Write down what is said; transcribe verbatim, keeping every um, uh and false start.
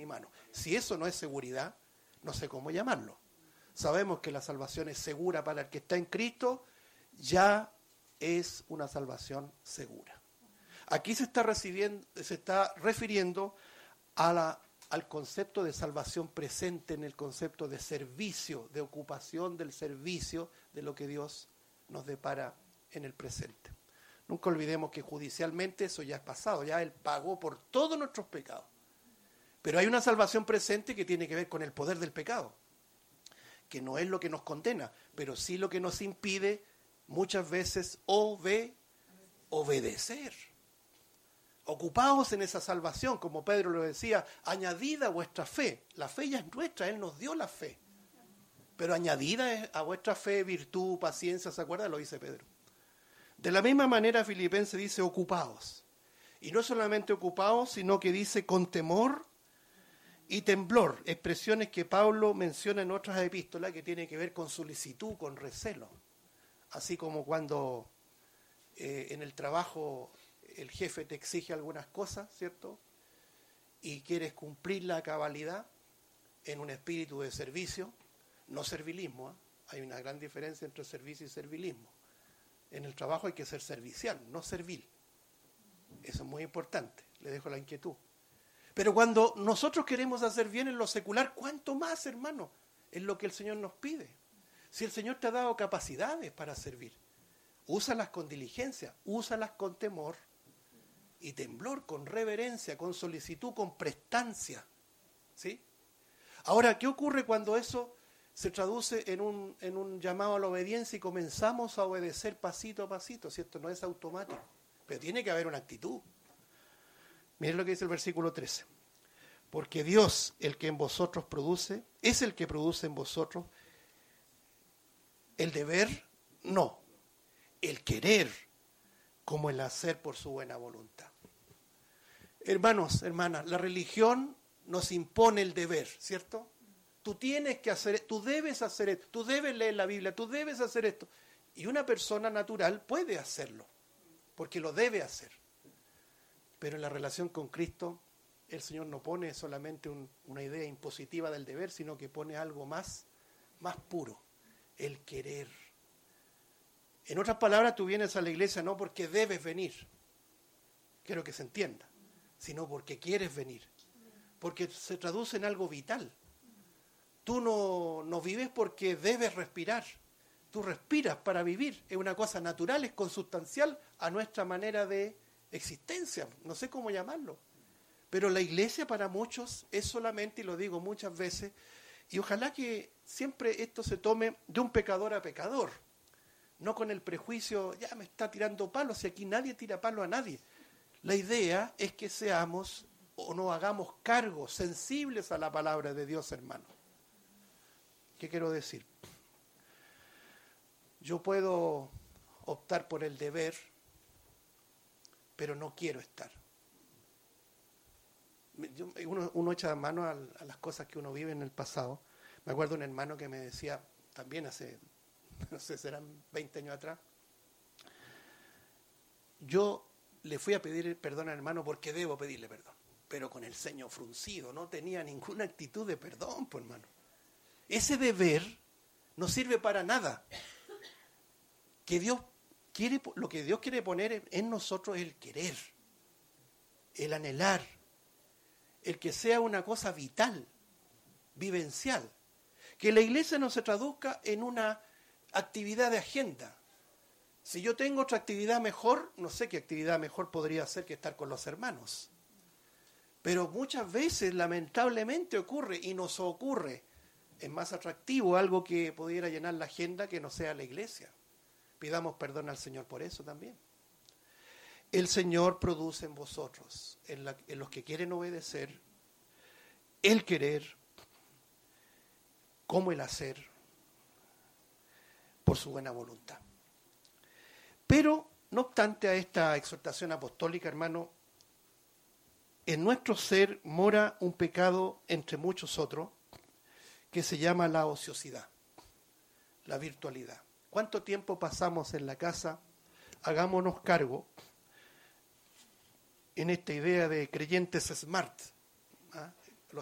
mi mano. Si eso no es seguridad, no sé cómo llamarlo. Sabemos que la salvación es segura para el que está en Cristo, ya es una salvación segura. Aquí se está, recibiendo, se está refiriendo a la, al concepto de salvación presente, en el concepto de servicio, de ocupación del servicio de lo que Dios nos depara en el presente. Nunca olvidemos que judicialmente eso ya es pasado, ya Él pagó por todos nuestros pecados. Pero hay una salvación presente que tiene que ver con el poder del pecado, que no es lo que nos condena, pero sí lo que nos impide muchas veces obe, obedecer. Ocupaos en esa salvación, como Pedro lo decía, añadida a vuestra fe. La fe ya es nuestra, Él nos dio la fe. Pero añadida a vuestra fe, virtud, paciencia, ¿se acuerda? Lo dice Pedro. De la misma manera Filipenses dice ocupaos. Y no solamente ocupaos, sino que dice con temor y temblor. Expresiones que Pablo menciona en otras epístolas que tienen que ver con solicitud, con recelo. Así como cuando eh, en el trabajo el jefe te exige algunas cosas, ¿cierto? Y quieres cumplir la cabalidad en un espíritu de servicio, no servilismo, ¿eh? Hay una gran diferencia entre servicio y servilismo. En el trabajo hay que ser servicial, no servil. Eso es muy importante, le dejo la inquietud. Pero cuando nosotros queremos hacer bien en lo secular, ¿cuánto más, hermano? Es lo que el Señor nos pide. Si el Señor te ha dado capacidades para servir, úsalas con diligencia, úsalas con temor y temblor, con reverencia, con solicitud, con prestancia. ¿Sí? Ahora, ¿qué ocurre cuando eso se traduce en un, en un llamado a la obediencia y comenzamos a obedecer pasito a pasito? ¿Cierto? No es automático, pero tiene que haber una actitud. Miren lo que dice el versículo trece. Porque Dios, el que en vosotros produce, es el que produce en vosotros el deber, no, el querer, como el hacer por su buena voluntad. Hermanos, hermanas, la religión nos impone el deber, ¿cierto? Tú tienes que hacer, tú debes hacer esto, tú debes leer la Biblia, tú debes hacer esto. Y una persona natural puede hacerlo, porque lo debe hacer. Pero en la relación con Cristo, el Señor no pone solamente un, una idea impositiva del deber, sino que pone algo más, más puro, el querer. En otras palabras, tú vienes a la iglesia no porque debes venir, quiero que se entienda, sino porque quieres venir, porque se traduce en algo vital. Tú no, no vives porque debes respirar, tú respiras para vivir, es una cosa natural, es consustancial a nuestra manera de existencia, no sé cómo llamarlo. Pero la iglesia para muchos es solamente, y lo digo muchas veces, y ojalá que siempre esto se tome de un pecador a pecador, no con el prejuicio, ya me está tirando palos, si aquí nadie tira palo a nadie. La idea es que seamos o nos hagamos cargo, sensibles a la palabra de Dios, hermano. ¿Qué quiero decir? Yo puedo optar por el deber, pero no quiero estar. Yo, uno, uno echa mano a, a las cosas que uno vive en el pasado. Me acuerdo de un hermano que me decía, también hace, no sé, serán veinte años atrás, yo le fui a pedir perdón al hermano porque debo pedirle perdón, pero con el ceño fruncido, no tenía ninguna actitud de perdón, pues hermano. Ese deber no sirve para nada. Que Dios quiere, lo que Dios quiere poner en nosotros es el querer, el anhelar, el que sea una cosa vital, vivencial. Que la iglesia no se traduzca en una actividad de agenda. Si yo tengo otra actividad mejor, no sé qué actividad mejor podría ser que estar con los hermanos. Pero muchas veces, lamentablemente, ocurre, y nos ocurre, es más atractivo algo que pudiera llenar la agenda que no sea la iglesia. Pidamos perdón al Señor por eso también. El Señor produce en vosotros, en, la, en los que quieren obedecer, el querer, como el hacer, por su buena voluntad. Pero, no obstante a esta exhortación apostólica, hermano, en nuestro ser mora un pecado entre muchos otros, que se llama la ociosidad, la virtualidad. ¿Cuánto tiempo pasamos en la casa? Hagámonos cargo en esta idea de creyentes smart, ¿ah?